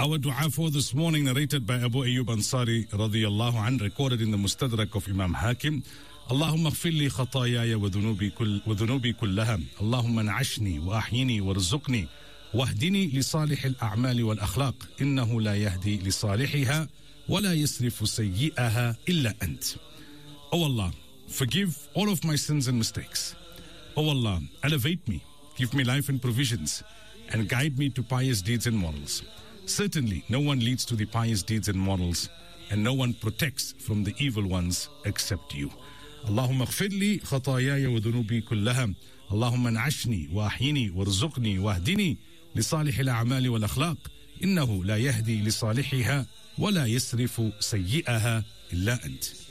Our dua for this morning, narrated by Abu Ayyub Ansari radiyallahu an, recorded in the Mustadrak of Imam Hakim. اللهم اغفر لي خطاياي وذنوبي كلها اللهم انعشني وأحيني وارزقني واهدني لصالح الأعمال والأخلاق إنه لا يهدي لصالحها ولا يصرف سيئها إلا أنت. O Allah, forgive all of my sins and mistakes. O Allah, elevate me, give me life and provisions, and guide me to pious deeds and morals. Certainly, no one leads to the pious deeds and morals, and no one protects from the evil ones except you. اللهم اغفر لي خطاياي وذنوبي كلها اللهم انعشني وأحيني وارزقني واهدني لصالح الأعمال والأخلاق إنه لا يهدي لصالحها ولا يصرف سيئها إلا أنت.